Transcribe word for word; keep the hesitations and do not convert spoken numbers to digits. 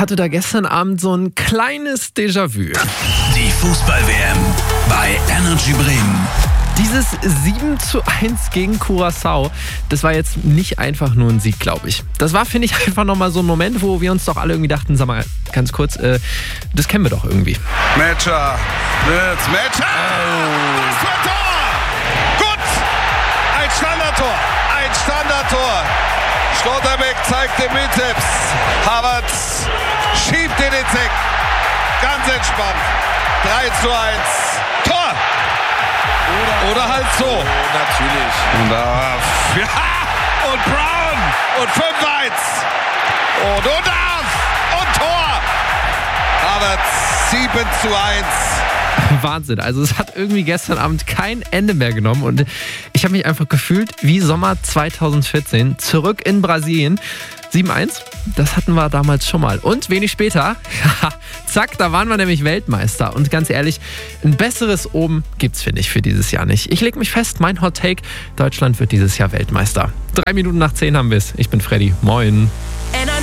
hatte da gestern Abend so ein kleines Déjà-vu. Die Fußball-W M bei Energy Bremen. Dieses sieben zu eins gegen Curaçao, das war jetzt nicht einfach nur ein Sieg, glaube ich. Das war, finde ich, einfach nochmal so ein Moment, wo wir uns doch alle irgendwie dachten, sag mal, ganz kurz, äh, das kennen wir doch irgendwie. Metscher, Nitz, Metscher! Oh. Das war Tor! Gut! Ein Standardtor! Ein Standardtor! Schlotterbeck zeigt den Bizeps. Havertz schiebt den ins Eck. Ganz entspannt. drei zu eins. Tor! Oder, Oder halt so. Oh, natürlich. Und da, ja, und Brown und fünf eins. Und Undarf und Tor. Havertz sieben zu eins. Wahnsinn. Also es hat irgendwie gestern Abend kein Ende mehr genommen und ich habe mich einfach gefühlt wie Sommer zwanzig vierzehn. Zurück in Brasilien. sieben eins, das hatten wir damals schon mal. Und wenig später, zack, da waren wir nämlich Weltmeister. Und ganz ehrlich, ein besseres Oben gibt's, finde ich, für dieses Jahr nicht. Ich lege mich fest, mein Hot Take, Deutschland wird dieses Jahr Weltmeister. Drei Minuten nach zehn haben wir's. Ich bin Freddy. Moin.